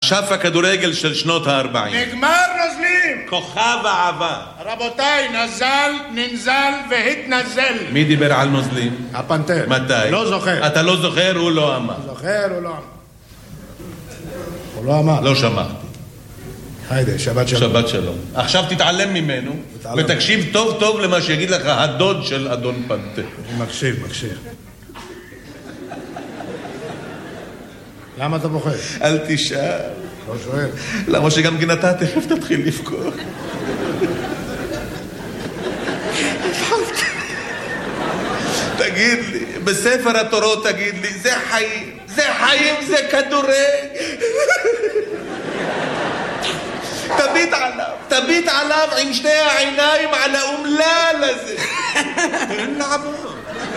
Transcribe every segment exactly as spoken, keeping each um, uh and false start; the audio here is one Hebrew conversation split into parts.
אשף הכדורגל של שנות ה-ארבעים. נגמר נוזלים! כוכב אהבה. רבותיי, נזל, ננזל והתנזל. מי דיבר על נוזלים? הפנתר. מתי? לא זוכר. אתה לא זוכר, הוא לא אמר. זוכר, הוא לא אמר. הוא לא אמר. לא שמעתי. היידה, שבת שלום. שבת שלום. עכשיו תתעלם ממנו, ותקשיב טוב טוב למה שיגיד לך הדוד של אדון פנתר. אני מקשיב, מקשיב. למה אתה בוחר? אל תשאל. לא שואל. למה שגם כן אתה תכף תתחיל לבכור. תגיד לי, בספר התורות תגיד לי, זה חיים, זה חיים, זה כדורגל. תביט עליו, תביט עליו עם שתי העיניים על האומלל הזה. אין לעבור.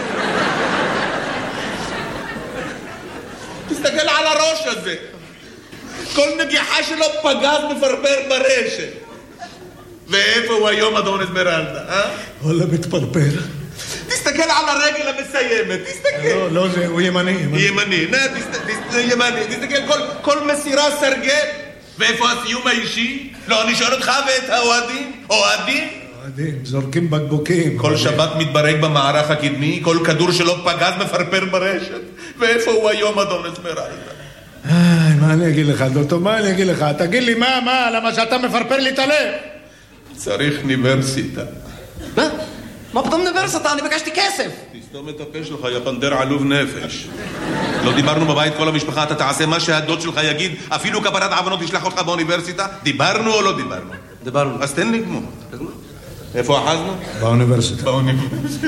תסתכל על הראש הזה. כל נגיחה שלו פגז מפרפר ברשת. ואיפה הוא היום אדון אסמרלדה, אה? וואלה מתפרפר. תסתכל על הרגל המסיימת, תסתכל. לא, לא זה, הוא ימני. ימני, נה, תסתכל, ימני, תסתכל, כל מסירה סרגל. ואיפה הסיום האישי? לא, אני שואל אותך ואת האוהדים. אוהדים? אוהדים, זורקים בקבוקים. כל שבת מתברג במערך הקדמי, כל כדור שלו פגז מפרפר ברשת. ואיפה הוא היום אדון אסמרלדה? איי, מה אני אגיד לך, דוקטור, מה אני אגיד לך? תגיד לי, מה, מה, למה שאתה מפרפר לי את הלב? צריך אוניברסיטה. מה? מה פתאום אוניברסיטה? אני ביקשתי כסף. תסתום את הפה שלך, יא פנתר עלוב נפש. לא דיברנו בבית כל המשפחה, אתה תעשה מה שהדוד שלך יגיד, אפילו כפרת עוונות ישלח אותך באוניברסיטה? דיברנו או לא דיברנו? דיברנו. אז תן לי גמור. איפה אחזנו? באוניברסיטה. באוניברסיטה.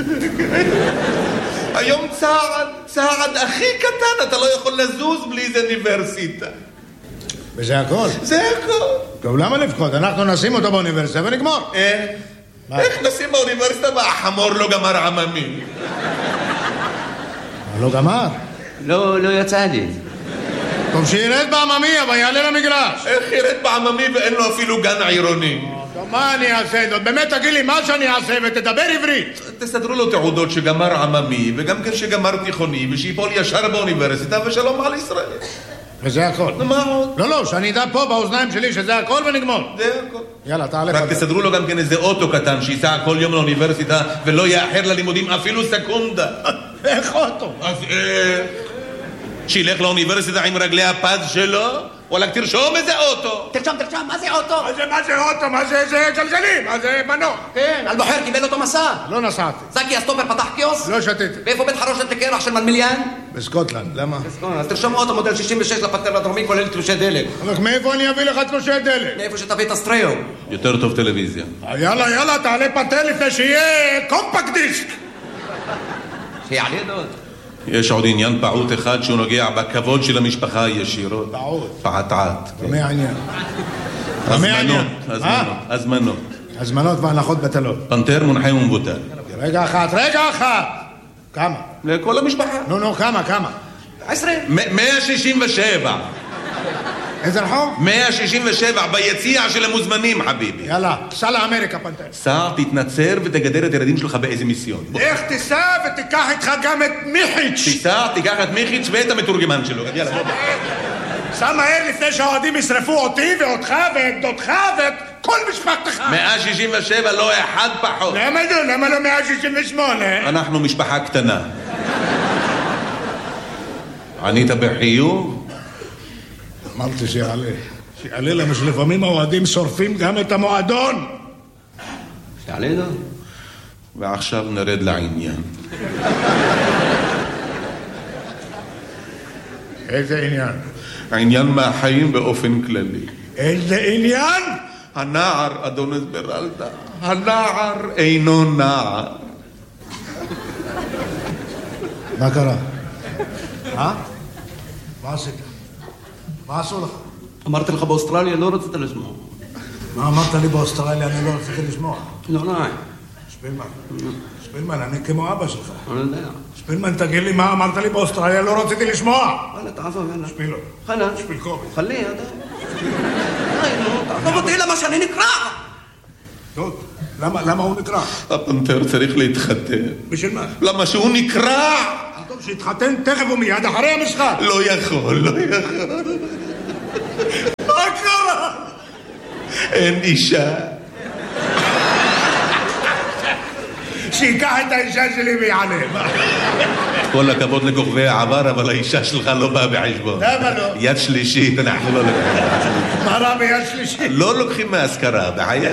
היום צעד, צעד הכי קטן, אתה לא יכול לזוז בלי איזה אוניברסיטה. וזה הכל? זה הכל. טוב, למה לבכות? אנחנו נשים אותו באוניברסיטה ונגמור. איך? איך נשים באוניברסיטה והחמור לא גמר עממי? לא גמר? לא, לא יצא לי. טוב, שירד בעממי, אבל יעלה למגרש. איך ירד בעממי ואין לו אפילו גן עירוני? טוב, מה אני אעשה? זאת באמת תגיד לי מה שאני אעשה ותדבר עברית. תסדרו לו תעודות שגמר עממי וגם כן שגמר תיכוני ושיפול ישר באוניברסיטה ושלום על ישראל. וזה הכל. מה עוד? לא, לא, שאני אדע פה באוזניים שלי שזה הכל ונגמור. זה הכל. יאללה, תעלה. רק תסדרו לו גם כן איזה אוטו קטן שייסע כל יום לאוניברסיטה ולא יאחר ללימודים אפילו סקונדה. איך אוטו? אז איך? שילך לאוניברסיטה עם רגלי הפז שלו? וואלה, תרשום איזה אוטו. תרשום, תרשום, מה זה אוטו? מה זה, מה זה אוטו? מה זה, זה גלגלים? מה זה מנוע? כן, אלבוחר קיבל אותו מסע. לא נסעתי. זקי הסטופר פתח קיוס? לא שתיתי. ואיפה בית חרושת לקרח של מנמיליאן? בסקוטלנד, למה? אז תרשום אוטו מודל שישים ושש לפנתר הדרומי כולל תלושי דלק. אבל מאיפה אני אביא לך תלושי דלק? מאיפה שתביא את הסטריאו. יותר טוב טלוויזיה. יאללה, יאללה, תעלה פנתר לפני שיהיה קומפקט דיסק. שיעלה דוד. יש עוד עניין פעוט אחד שהוא נוגע בכבוד של המשפחה ישירות. פעוט? פעטעת. מה העניין? הזמנות, הזמנות, הזמנות. הזמנות והנחות בטלות. פנתר מונחה ומבוטל. רגע אחת, רגע אחת! כמה? לכל המשפחה. נו, נו, כמה, כמה? עשרה. מאה שישים ושבע. איזה רחוב? מאה שישים ושבע, ביציע של המוזמנים, חביבי. יאללה, סע לאמריקה, פנתר. סע, תתנצר ותגדר את הילדים שלך באיזה מיסיון. איך תיסע ותיקח איתך גם את מיחיץ'. תיסע, תיקח את מיחיץ' ואת המתורגמן שלו. יאללה, בוא. סע מהר לפני שהאוהדים ישרפו אותי ואותך ואת דודך ואת כל משפחתך. מאה שישים ושבע, לא אחד פחות. למה לא? למה לא מאה שישים ושמונה? אנחנו משפחה קטנה. ענית בחיוב? אמרתי שיעלה. שיעלה למה שלפעמים האוהדים שורפים גם את המועדון. שיעלה דוד. ועכשיו נרד לעניין. איזה עניין? העניין מהחיים באופן כללי. איזה עניין? הנער, אדון אסמרלדה, הנער אינו נער. מה קרה? אה? מה עשית? מה עשו לך? אמרתי לך באוסטרליה, לא רצית לשמוע. מה אמרת לי באוסטרליה? אני לא רציתי לשמוע. לא, לא. שפילמן, שפילמן, אני כמו אבא שלך. אני יודע. שפילמן, תגיד לי מה אמרת לי באוסטרליה, לא רציתי לשמוע. וואלה, תעזוב, יאללה. שפילו. חלה. שפיל קובי. חלי, ידע. תעזוב אותי למה שאני נקרע. טוב, למה, למה הוא נקרע? הפנתר צריך להתחתן. בשביל מה? למה שהוא נקרע? טוב, שיתחתן תכף ומיד אחרי המשחק. לא יכול, לא יכול. אין אישה. שיקח את האישה שלי ויעלם. כל הכבוד לכוכבי העבר, אבל האישה שלך לא באה בחשבון. למה לא? יד שלישית, אנחנו לא לוקחים. מה רע ביד שלישית? לא לוקחים מהשכרה, בחייך.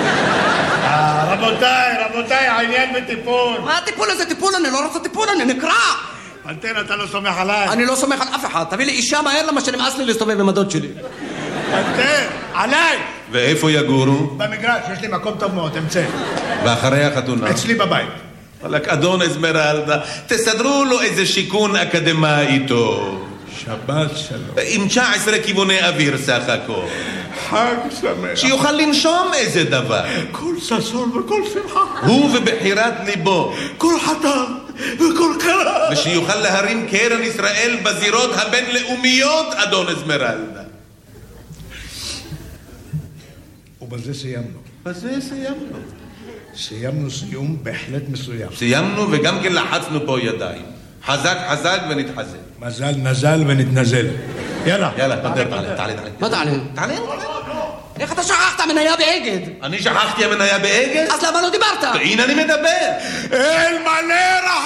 רבותיי, רבותיי, העניין בטיפול. מה הטיפול הזה? טיפול? אני לא רוצה טיפול, אני נקרע. פנטר, אתה לא סומך עליי. אני לא סומך על אף אחד. תביא לי אישה מהר למה שנמאס לי להסתובב עם הדוד שלי. פנטר, עליי. ואיפה יגורו? במגרש, יש לי מקום טוב מאוד, אמצא. ואחרי החתונה? אצלי בבית. וואלק, אדון אזמרלדה, תסדרו לו איזה שיכון אקדמאי איתו. שבת שלום. עם תשע עשרה כיווני אוויר סך הכל. חג שמח. שיוכל לנשום איזה דבר. כל ששון וכל שמחה. הוא ובחירת ליבו. כל חתן וכל קרא. ושיוכל להרים קרן ישראל בזירות הבינלאומיות, אדון אזמרלדה. ובזה סיימנו. בזה סיימנו. סיימנו סיום בהחלט מסוים. סיימנו וגם כן לחצנו פה ידיים. חזק חזק ונתחזק. מזל נזל ונתנזל. יאללה. יאללה, תעלה, תעלה, תעלה. מה תעלה? תעלה. איך אתה שכחת מניה באגד? אני שכחתי המניה באגד? אז למה לא דיברת? הנה אני מדבר. אל מלא רחמים.